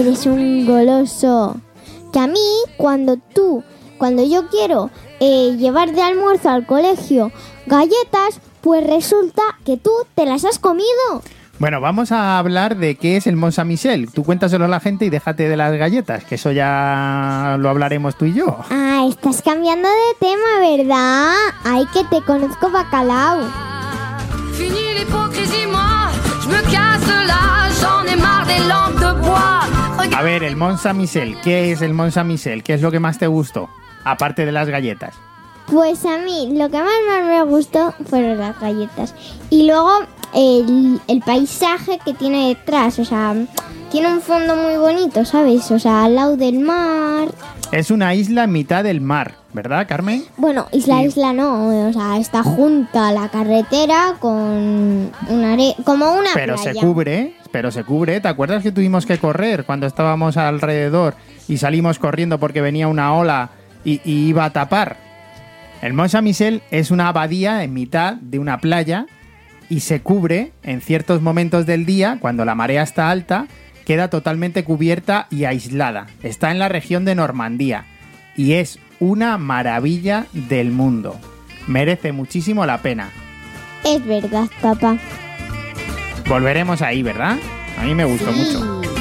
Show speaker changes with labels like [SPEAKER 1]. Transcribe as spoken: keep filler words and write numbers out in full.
[SPEAKER 1] Eres un goloso. Que a mí, cuando tú, cuando yo quiero eh, llevar de almuerzo al colegio galletas, pues resulta que tú te las has comido.
[SPEAKER 2] Bueno, vamos a hablar de qué es el Mont Saint-Michel. Tú cuéntaselo a la gente y déjate de las galletas, que eso ya lo hablaremos tú y yo.
[SPEAKER 1] Ah, estás cambiando de tema, ¿verdad? Ay, que te conozco, bacalao.
[SPEAKER 3] Fini l'hypocrisie, moi, je me casse là, j'en ai marre des lampes de bois.
[SPEAKER 2] A ver, el Mont Saint-Michel, ¿qué es el Mont Saint-Michel? ¿Qué es lo que más te gustó? Aparte de las galletas.
[SPEAKER 1] Pues a mí lo que más, más me gustó fueron las galletas. Y luego el, el paisaje que tiene detrás, o sea, tiene un fondo muy bonito, ¿sabes? O sea, al lado del mar.
[SPEAKER 2] Es una isla en mitad del mar, ¿verdad, Carmen?
[SPEAKER 1] Bueno, isla,
[SPEAKER 2] Sí.
[SPEAKER 1] isla no, o sea, está junta a la carretera con una are- como una
[SPEAKER 2] Pero
[SPEAKER 1] playa.
[SPEAKER 2] se cubre, pero se cubre. ¿Te acuerdas que tuvimos que correr cuando estábamos alrededor y salimos corriendo porque venía una ola y, y iba a tapar? El Mont Saint-Michel es una abadía en mitad de una playa y se cubre en ciertos momentos del día, cuando la marea está alta, queda totalmente cubierta y aislada. Está en la región de Normandía y es una maravilla del mundo. Merece muchísimo la pena.
[SPEAKER 1] Es verdad, papá.
[SPEAKER 2] Volveremos ahí, ¿verdad? A mí me gustó
[SPEAKER 1] Sí.
[SPEAKER 2] mucho.